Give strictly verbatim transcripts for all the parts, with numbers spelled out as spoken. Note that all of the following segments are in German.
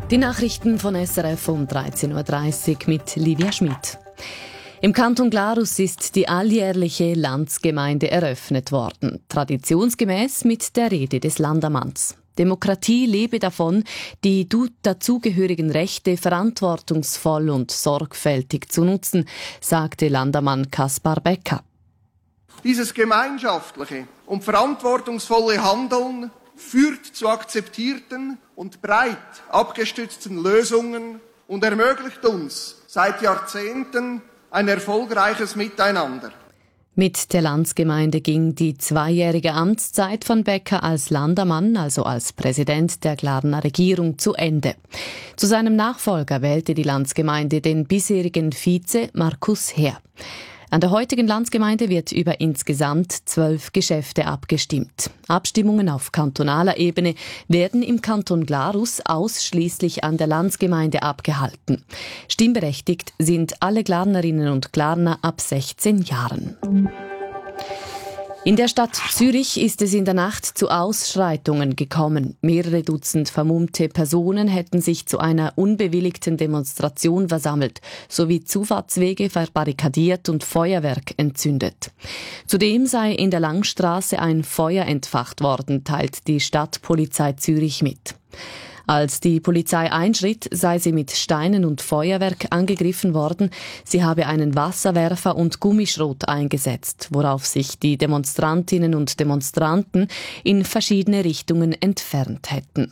Die Nachrichten von S R F um dreizehn Uhr dreißig mit Livia Schmid. Im Kanton Glarus ist die alljährliche Landsgemeinde eröffnet worden, traditionsgemäß mit der Rede des Landamanns. Demokratie lebe davon, die dazugehörigen Rechte verantwortungsvoll und sorgfältig zu nutzen, sagte Landamann Kaspar Becker. Dieses gemeinschaftliche und verantwortungsvolle Handeln führt zu akzeptierten und breit abgestützten Lösungen und ermöglicht uns seit Jahrzehnten ein erfolgreiches Miteinander. Mit der Landsgemeinde ging die zweijährige Amtszeit von Becker als Landamann, also als Präsident der Glarner Regierung, zu Ende. Zu seinem Nachfolger wählte die Landsgemeinde den bisherigen Vize Markus Herr. An der heutigen Landsgemeinde wird über insgesamt zwölf Geschäfte abgestimmt. Abstimmungen auf kantonaler Ebene werden im Kanton Glarus ausschließlich an der Landsgemeinde abgehalten. Stimmberechtigt sind alle Glarnerinnen und Glarner ab sechzehn Jahren. In der Stadt Zürich ist es in der Nacht zu Ausschreitungen gekommen. Mehrere Dutzend vermummte Personen hätten sich zu einer unbewilligten Demonstration versammelt, sowie Zufahrtswege verbarrikadiert und Feuerwerk entzündet. Zudem sei in der Langstrasse ein Feuer entfacht worden, teilt die Stadtpolizei Zürich mit. Als die Polizei einschritt, sei sie mit Steinen und Feuerwerk angegriffen worden. Sie habe einen Wasserwerfer und Gummischrot eingesetzt, worauf sich die Demonstrantinnen und Demonstranten in verschiedene Richtungen entfernt hätten.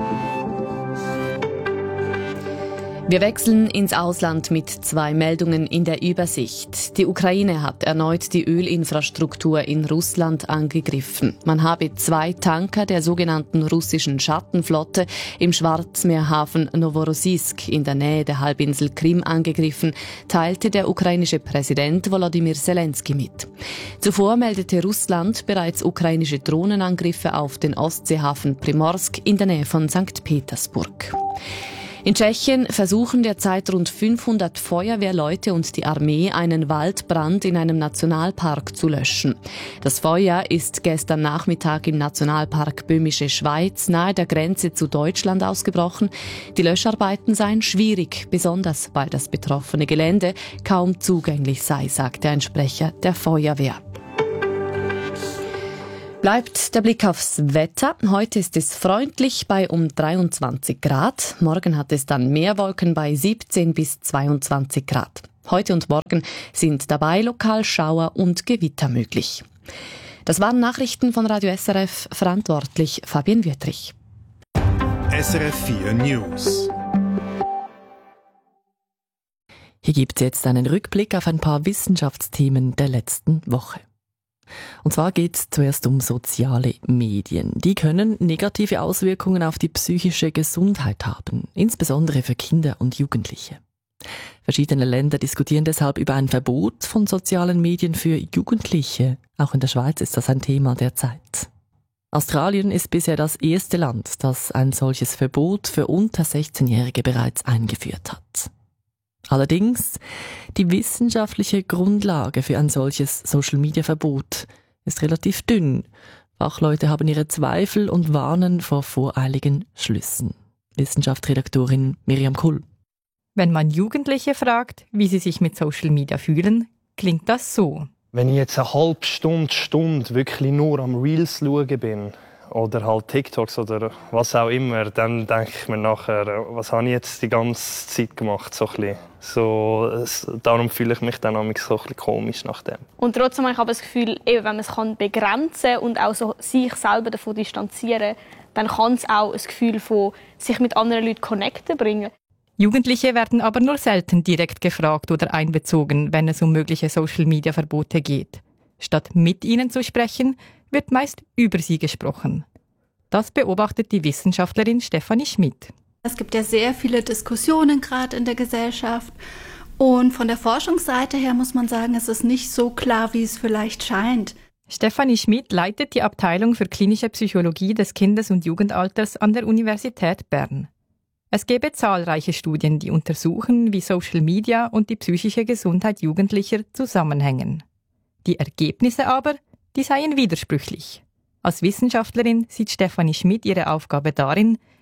Wir wechseln ins Ausland mit zwei Meldungen in der Übersicht. Die Ukraine hat erneut die Ölinfrastruktur in Russland angegriffen. Man habe zwei Tanker der sogenannten russischen Schattenflotte im Schwarzmeerhafen Novorossiysk in der Nähe der Halbinsel Krim angegriffen, teilte der ukrainische Präsident Volodymyr Zelensky mit. Zuvor meldete Russland bereits ukrainische Drohnenangriffe auf den Ostseehafen Primorsk in der Nähe von Sankt Petersburg. In Tschechien versuchen derzeit rund fünfhundert Feuerwehrleute und die Armee, einen Waldbrand in einem Nationalpark zu löschen. Das Feuer ist gestern Nachmittag im Nationalpark Böhmische Schweiz nahe der Grenze zu Deutschland ausgebrochen. Die Löscharbeiten seien schwierig, besonders weil das betroffene Gelände kaum zugänglich sei, sagte ein Sprecher der Feuerwehr. Bleibt der Blick aufs Wetter. Heute ist es freundlich bei um dreiundzwanzig Grad. Morgen hat es dann mehr Wolken bei siebzehn bis zweiundzwanzig Grad. Heute und morgen sind dabei lokal Schauer und Gewitter möglich. Das waren Nachrichten von Radio S R F, verantwortlich Fabian Wüttrich. S R F vier News. Hier gibt es jetzt einen Rückblick auf ein paar Wissenschaftsthemen der letzten Woche. Und zwar geht es zuerst um soziale Medien. Die können negative Auswirkungen auf die psychische Gesundheit haben, insbesondere für Kinder und Jugendliche. Verschiedene Länder diskutieren deshalb über ein Verbot von sozialen Medien für Jugendliche. Auch in der Schweiz ist das ein Thema der Zeit. Australien ist bisher das erste Land, das ein solches Verbot für unter sechzehnjährige bereits eingeführt hat. Allerdings, die wissenschaftliche Grundlage für ein solches Social-Media-Verbot ist relativ dünn. Fachleute haben ihre Zweifel und warnen vor voreiligen Schlüssen. Wissenschaftsredaktorin Miriam Kull. Wenn man Jugendliche fragt, wie sie sich mit Social Media fühlen, klingt das so. Wenn ich jetzt eine halbe Stunde, Stunde wirklich nur am Reels schauen bin, oder halt TikToks oder was auch immer, dann denke ich mir nachher, was habe ich jetzt die ganze Zeit gemacht? So ein bisschen. So, es, darum fühle ich mich dann so ein bisschen komisch nach dem. Und trotzdem habe ich aber das Gefühl, eben, wenn man es kann begrenzen und auch so sich selber davon distanzieren, dann kann es auch ein Gefühl von sich mit anderen Leuten connecten bringen. Jugendliche werden aber nur selten direkt gefragt oder einbezogen, wenn es um mögliche Social-Media-Verbote geht. Statt mit ihnen zu sprechen, wird meist über sie gesprochen. Das beobachtet die Wissenschaftlerin Stefanie Schmid. Es gibt ja sehr viele Diskussionen gerade in der Gesellschaft. Und von der Forschungsseite her muss man sagen, es ist nicht so klar, wie es vielleicht scheint. Stefanie Schmid leitet die Abteilung für klinische Psychologie des Kindes- und Jugendalters an der Universität Bern. Es gäbe zahlreiche Studien, die untersuchen, wie Social Media und die psychische Gesundheit Jugendlicher zusammenhängen. Die Ergebnisse aber, die seien widersprüchlich. Als Wissenschaftlerin sieht Stefanie Schmid ihre Aufgabe darin,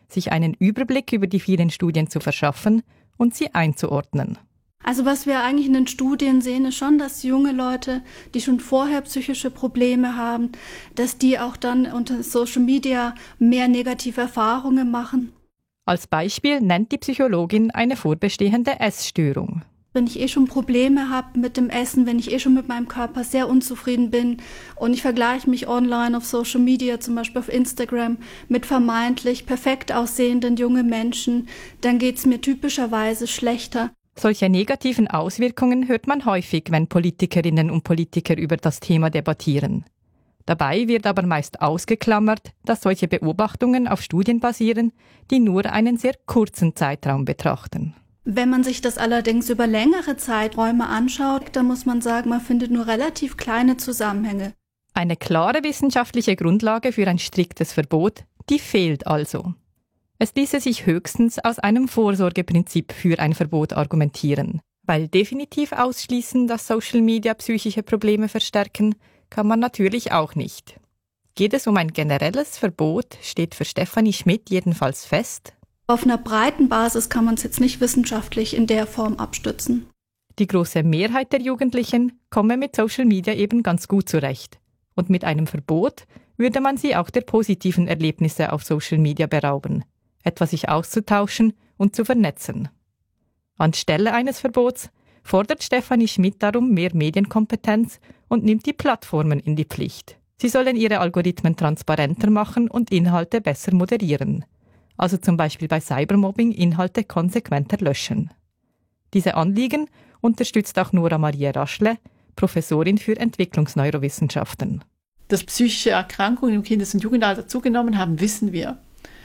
sich einen Überblick über die vielen Studien zu verschaffen und sie einzuordnen. Also was wir eigentlich in den Studien sehen, ist schon, dass junge Leute, die schon vorher psychische Probleme haben, dass die auch dann unter Social Media mehr negative Erfahrungen machen. Als Beispiel nennt die Psychologin eine vorbestehende Essstörung. Wenn ich eh schon Probleme habe mit dem Essen, wenn ich eh schon mit meinem Körper sehr unzufrieden bin und ich vergleiche mich online auf Social Media, zum Beispiel auf Instagram, mit vermeintlich perfekt aussehenden jungen Menschen, dann geht es mir typischerweise schlechter. Solche negativen Auswirkungen hört man häufig, wenn Politikerinnen und Politiker über das Thema debattieren. Dabei wird aber meist ausgeklammert, dass solche Beobachtungen auf Studien basieren, die nur einen sehr kurzen Zeitraum betrachten. Wenn man sich das allerdings über längere Zeiträume anschaut, dann muss man sagen, man findet nur relativ kleine Zusammenhänge. Eine klare wissenschaftliche Grundlage für ein striktes Verbot, die fehlt also. Es ließe sich höchstens aus einem Vorsorgeprinzip für ein Verbot argumentieren. Weil definitiv ausschließen, dass Social Media psychische Probleme verstärken, kann man natürlich auch nicht. Geht es um ein generelles Verbot, steht für Stefanie Schmidt jedenfalls fest: Auf einer breiten Basis kann man es jetzt nicht wissenschaftlich in der Form abstützen. Die große Mehrheit der Jugendlichen komme mit Social Media eben ganz gut zurecht. Und mit einem Verbot würde man sie auch der positiven Erlebnisse auf Social Media berauben, etwa sich auszutauschen und zu vernetzen. Anstelle eines Verbots fordert Stefanie Schmidt darum mehr Medienkompetenz und nimmt die Plattformen in die Pflicht. Sie sollen ihre Algorithmen transparenter machen und Inhalte besser moderieren. Also zum Beispiel bei Cybermobbing Inhalte konsequenter löschen. Diese Anliegen unterstützt auch Nora Maria Raschle, Professorin für Entwicklungsneurowissenschaften. Dass psychische Erkrankungen im Kindes- und Jugendalter zugenommen haben, wissen wir.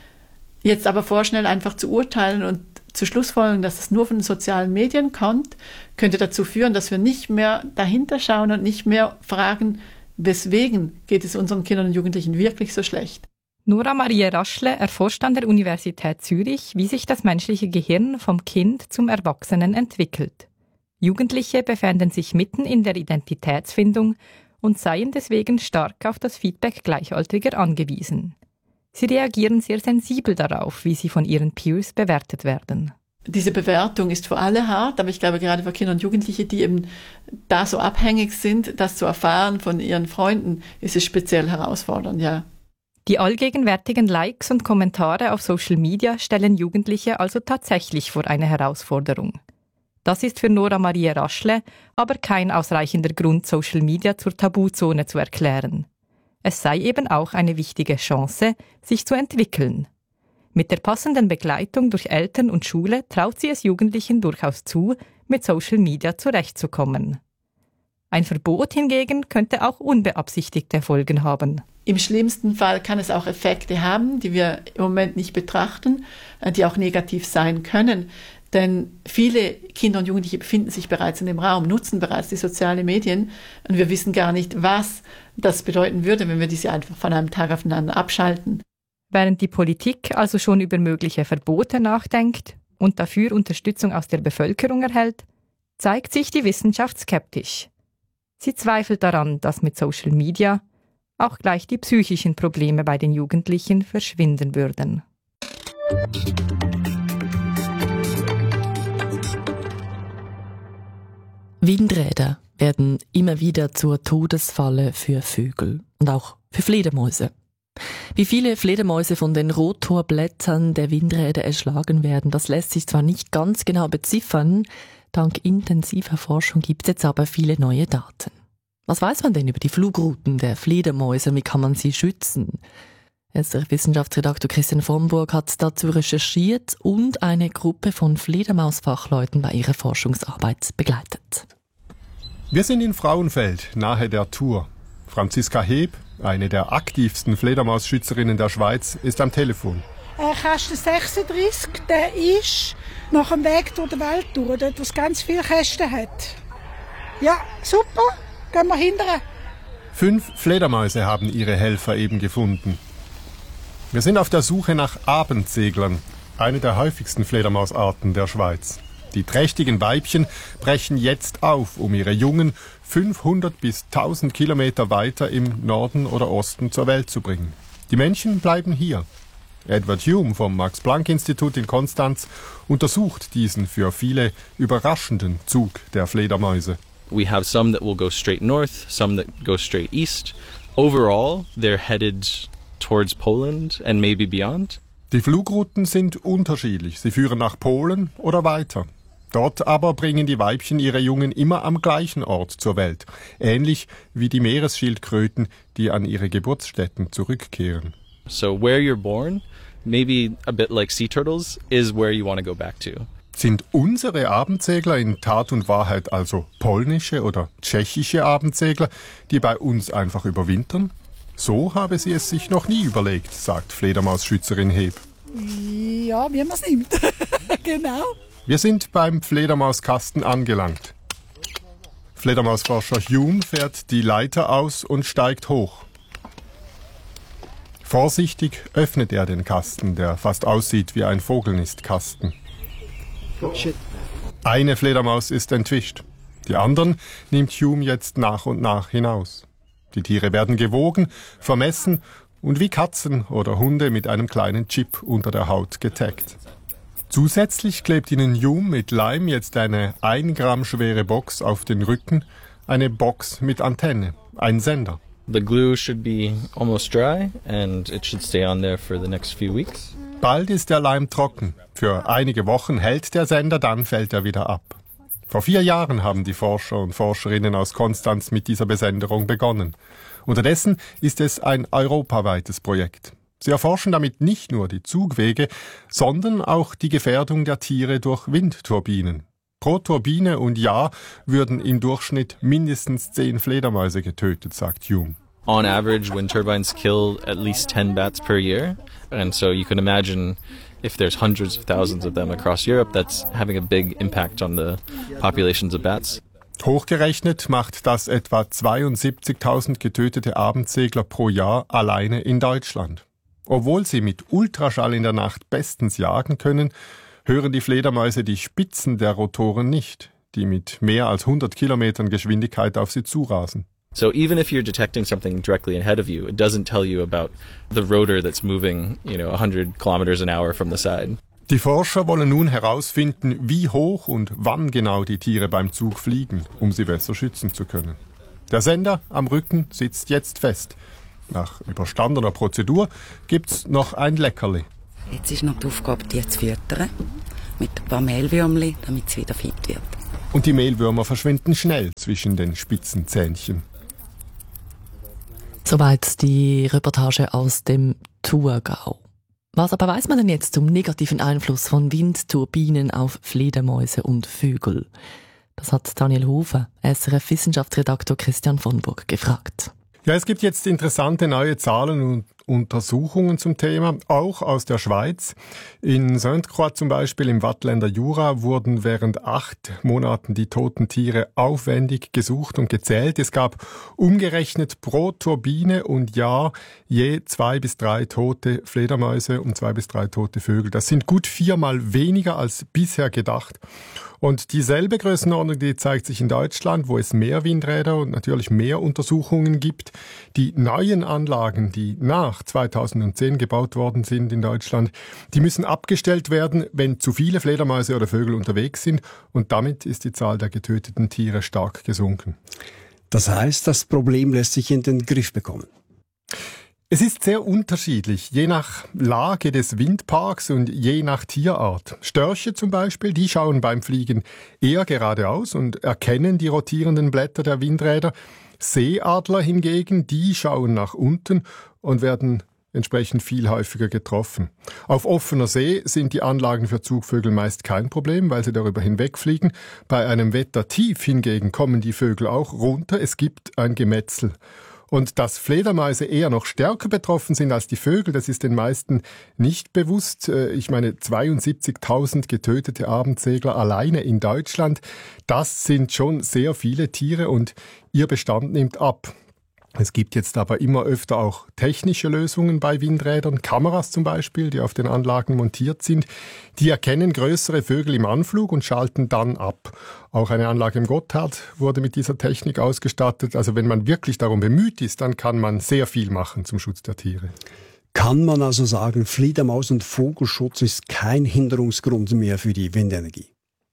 Jetzt aber vorschnell einfach zu urteilen und zu schlussfolgern, dass es nur von den sozialen Medien kommt, könnte dazu führen, dass wir nicht mehr dahinter schauen und nicht mehr fragen, weswegen geht es unseren Kindern und Jugendlichen wirklich so schlecht. Nora Maria Raschle erforscht an der Universität Zürich, wie sich das menschliche Gehirn vom Kind zum Erwachsenen entwickelt. Jugendliche befänden sich mitten in der Identitätsfindung und seien deswegen stark auf das Feedback Gleichaltriger angewiesen. Sie reagieren sehr sensibel darauf, wie sie von ihren Peers bewertet werden. Diese Bewertung ist für alle hart, aber ich glaube gerade für Kinder und Jugendliche, die eben da so abhängig sind, das zu erfahren von ihren Freunden, ist es speziell herausfordernd, ja. Die allgegenwärtigen Likes und Kommentare auf Social Media stellen Jugendliche also tatsächlich vor eine Herausforderung. Das ist für Nora Maria Raschle aber kein ausreichender Grund, Social Media zur Tabuzone zu erklären. Es sei eben auch eine wichtige Chance, sich zu entwickeln. Mit der passenden Begleitung durch Eltern und Schule traut sie es Jugendlichen durchaus zu, mit Social Media zurechtzukommen. Ein Verbot hingegen könnte auch unbeabsichtigte Folgen haben. Im schlimmsten Fall kann es auch Effekte haben, die wir im Moment nicht betrachten, die auch negativ sein können. Denn viele Kinder und Jugendliche befinden sich bereits in dem Raum, nutzen bereits die sozialen Medien und wir wissen gar nicht, was das bedeuten würde, wenn wir diese einfach von einem Tag auf den anderen abschalten. Während die Politik also schon über mögliche Verbote nachdenkt und dafür Unterstützung aus der Bevölkerung erhält, zeigt sich die Wissenschaft skeptisch. Sie zweifelt daran, dass mit Social Media auch gleich die psychischen Probleme bei den Jugendlichen verschwinden würden. Windräder werden immer wieder zur Todesfalle für Vögel und auch für Fledermäuse. Wie viele Fledermäuse von den Rotorblättern der Windräder erschlagen werden, das lässt sich zwar nicht ganz genau beziffern, dank intensiver Forschung gibt es jetzt aber viele neue Daten. Was weiß man denn über die Flugrouten der Fledermäuse und wie kann man sie schützen? S R F-Wissenschaftsredakteur Christian Vomburg hat dazu recherchiert und eine Gruppe von Fledermausfachleuten bei ihrer Forschungsarbeit begleitet. Wir sind in Frauenfeld, nahe der Thur. Franziska Heb, eine der aktivsten Fledermausschützerinnen der Schweiz, ist am Telefon. Äh, Kasten sechsunddreissig, der ist nach dem Weg durch die Welt durch, dort wo es ganz viele Kästen hat. Ja, super, gehen wir hinterher. Fünf Fledermäuse haben ihre Helfer eben gefunden. Wir sind auf der Suche nach Abendseglern, eine der häufigsten Fledermausarten der Schweiz. Die trächtigen Weibchen brechen jetzt auf, um ihre Jungen fünfhundert bis tausend Kilometer weiter im Norden oder Osten zur Welt zu bringen. Die Männchen bleiben hier. Edward Hume vom Max-Planck-Institut in Konstanz untersucht diesen für viele überraschenden Zug der Fledermäuse. We have some that will go straight north, some that go straight east. Overall, they're headed towards Poland and maybe beyond. Die Flugrouten sind unterschiedlich. Sie führen nach Polen oder weiter. Dort aber bringen die Weibchen ihre Jungen immer am gleichen Ort zur Welt. Ähnlich wie die Meeresschildkröten, die an ihre Geburtsstätten zurückkehren. So where you're born, maybe a bit like sea turtles, is where you want to go back to. Sind unsere Abendsegler in Tat und Wahrheit also polnische oder tschechische Abendsegler, die bei uns einfach überwintern? So habe sie es sich noch nie überlegt, sagt Fledermausschützerin Heb. Ja, wie man es nimmt. Genau. Wir sind beim Fledermauskasten angelangt. Fledermausforscher Hume fährt die Leiter aus und steigt hoch. Vorsichtig öffnet er den Kasten, der fast aussieht wie ein Vogelnistkasten. Eine Fledermaus ist entwischt. Die anderen nimmt Hume jetzt nach und nach hinaus. Die Tiere werden gewogen, vermessen und wie Katzen oder Hunde mit einem kleinen Chip unter der Haut getaggt. Zusätzlich klebt ihnen Hume mit Leim jetzt eine ein Gramm schwere Box auf den Rücken, eine Box mit Antenne, ein Sender. The glue should be almost dry and it should stay on there for the next few weeks. Bald ist der Leim trocken. Für einige Wochen hält der Sender, dann fällt er wieder ab. Vor vier Jahren haben die Forscher und Forscherinnen aus Konstanz mit dieser Besenderung begonnen. Unterdessen ist es ein europaweites Projekt. Sie erforschen damit nicht nur die Zugwege, sondern auch die Gefährdung der Tiere durch Windturbinen. Pro Turbine und Jahr würden im Durchschnitt mindestens zehn Fledermäuse getötet, sagt Hume. On average, wind turbines kill at least ten bats per year. And so you can imagine if there's hundreds of thousands of them across Europe, that's having a big impact on the populations of bats. Hochgerechnet macht das etwa zweiundsiebzigtausend getötete Abendsegler pro Jahr alleine in Deutschland. Obwohl sie mit Ultraschall in der Nacht bestens jagen können, hören die Fledermäuse die Spitzen der Rotoren nicht, die mit mehr als hundert Kilometern Geschwindigkeit auf sie zurasen. So even if you're detecting something directly ahead of you, it doesn't tell you about the rotor that's moving, you know, one hundred kilometers an hour from the side. Die Forscher wollen nun herausfinden, wie hoch und wann genau die Tiere beim Zug fliegen, um sie besser schützen zu können. Der Sender am Rücken sitzt jetzt fest. Nach überstandener Prozedur gibt's noch ein Leckerli. Jetzt ist noch die Aufgabe, die zu füttern, mit ein paar Mehlwürmchen, damit es wieder fit wird. Und die Mehlwürmer verschwinden schnell zwischen den spitzen Zähnchen. Soweit die Reportage aus dem Thurgau. Was aber weiss man denn jetzt zum negativen Einfluss von Windturbinen auf Fledermäuse und Vögel? Das hat Daniel Hofer, S R F-Wissenschaftsredaktor Christian von Burg, gefragt. Ja, es gibt jetzt interessante neue Zahlen und Untersuchungen zum Thema, auch aus der Schweiz. In Sainte-Croix zum Beispiel im Waadtländer Jura wurden während acht Monaten die toten Tiere aufwendig gesucht und gezählt. Es gab umgerechnet pro Turbine und Jahr je zwei bis drei tote Fledermäuse und zwei bis drei tote Vögel. Das sind gut viermal weniger als bisher gedacht. Und dieselbe Größenordnung, die zeigt sich in Deutschland, wo es mehr Windräder und natürlich mehr Untersuchungen gibt. Die neuen Anlagen, die nach zweitausendzehn gebaut worden sind in Deutschland, die müssen abgestellt werden, wenn zu viele Fledermäuse oder Vögel unterwegs sind. Und damit ist die Zahl der getöteten Tiere stark gesunken. Das heißt, das Problem lässt sich in den Griff bekommen. Es ist sehr unterschiedlich, je nach Lage des Windparks und je nach Tierart. Störche zum Beispiel, die schauen beim Fliegen eher geradeaus und erkennen die rotierenden Blätter der Windräder. Seeadler hingegen, die schauen nach unten und werden entsprechend viel häufiger getroffen. Auf offener See sind die Anlagen für Zugvögel meist kein Problem, weil sie darüber hinwegfliegen. Bei einem Wettertief hingegen kommen die Vögel auch runter. Es gibt ein Gemetzel. Und dass Fledermäuse eher noch stärker betroffen sind als die Vögel, das ist den meisten nicht bewusst. Ich meine, zweiundsiebzigtausend getötete Abendsegler alleine in Deutschland, das sind schon sehr viele Tiere und ihr Bestand nimmt ab. Es gibt jetzt aber immer öfter auch technische Lösungen bei Windrädern, Kameras zum Beispiel, die auf den Anlagen montiert sind. Die erkennen größere Vögel im Anflug und schalten dann ab. Auch eine Anlage im Gotthard wurde mit dieser Technik ausgestattet. Also wenn man wirklich darum bemüht ist, dann kann man sehr viel machen zum Schutz der Tiere. Kann man also sagen, Fledermaus- und Vogelschutz ist kein Hinderungsgrund mehr für die Windenergie?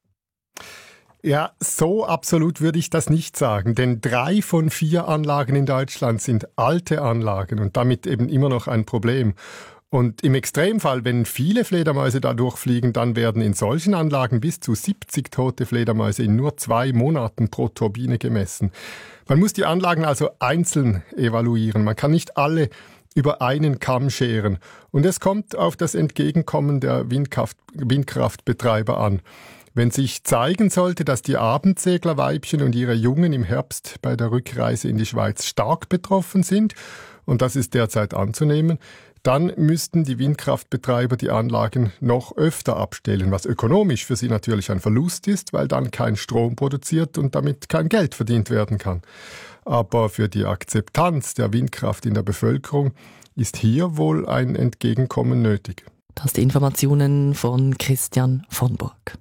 Ja, so absolut würde ich das nicht sagen, denn drei von vier Anlagen in Deutschland sind alte Anlagen und damit eben immer noch ein Problem. Und im Extremfall, wenn viele Fledermäuse da durchfliegen, dann werden in solchen Anlagen bis zu siebzig tote Fledermäuse in nur zwei Monaten pro Turbine gemessen. Man muss die Anlagen also einzeln evaluieren. Man kann nicht alle über einen Kamm scheren. Und es kommt auf das Entgegenkommen der Windkraft, Windkraftbetreiber an. Wenn sich zeigen sollte, dass die Abendseglerweibchen und ihre Jungen im Herbst bei der Rückreise in die Schweiz stark betroffen sind, und das ist derzeit anzunehmen, dann müssten die Windkraftbetreiber die Anlagen noch öfter abstellen, was ökonomisch für sie natürlich ein Verlust ist, weil dann kein Strom produziert und damit kein Geld verdient werden kann. Aber für die Akzeptanz der Windkraft in der Bevölkerung ist hier wohl ein Entgegenkommen nötig. Das die Informationen von Christian von Burg.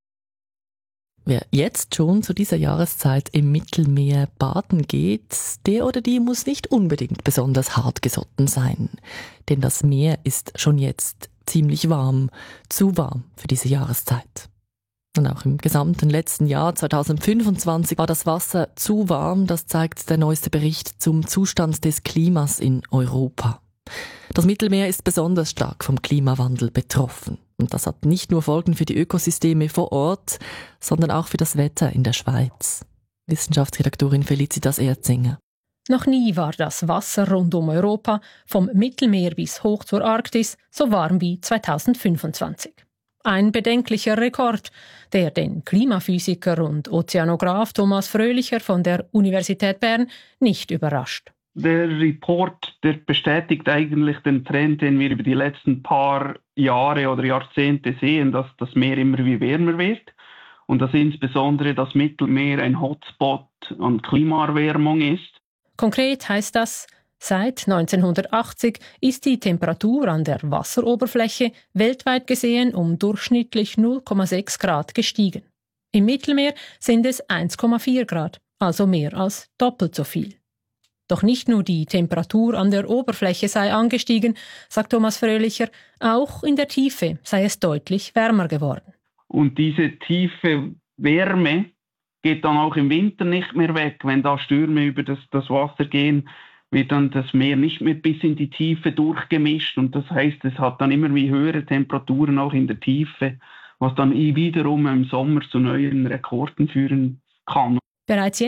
Wer jetzt schon zu dieser Jahreszeit im Mittelmeer baden geht, der oder die muss nicht unbedingt besonders hartgesotten sein. Denn das Meer ist schon jetzt ziemlich warm, zu warm für diese Jahreszeit. Und auch im gesamten letzten Jahr zweitausendfünfundzwanzig war das Wasser zu warm, das zeigt der neueste Bericht zum Zustand des Klimas in Europa. Das Mittelmeer ist besonders stark vom Klimawandel betroffen. Und das hat nicht nur Folgen für die Ökosysteme vor Ort, sondern auch für das Wetter in der Schweiz. Wissenschaftsredaktorin Felicitas Erzinger. Noch nie war das Wasser rund um Europa, vom Mittelmeer bis hoch zur Arktis, so warm wie zweitausendfünfundzwanzig. Ein bedenklicher Rekord, der den Klimaphysiker und Ozeanograph Thomas Fröhlicher von der Universität Bern nicht überrascht. Der Report, der bestätigt eigentlich den Trend, den wir über die letzten paar Jahre oder Jahrzehnte sehen, dass das Meer immer wie wärmer wird und dass insbesondere das Mittelmeer ein Hotspot an Klimaerwärmung ist. Konkret heißt das, seit neunzehnhundertachtzig ist die Temperatur an der Wasseroberfläche weltweit gesehen um durchschnittlich null Komma sechs Grad gestiegen. Im Mittelmeer sind es eins Komma vier Grad, also mehr als doppelt so viel. Doch nicht nur die Temperatur an der Oberfläche sei angestiegen, sagt Thomas Fröhlicher, auch in der Tiefe sei es deutlich wärmer geworden. Und diese tiefe Wärme geht dann auch im Winter nicht mehr weg. Wenn da Stürme über das, das Wasser gehen, wird dann das Meer nicht mehr bis in die Tiefe durchgemischt. Und das heißt, es hat dann immer wie höhere Temperaturen auch in der Tiefe, was dann wiederum im Sommer zu neuen Rekorden führen kann. Bereits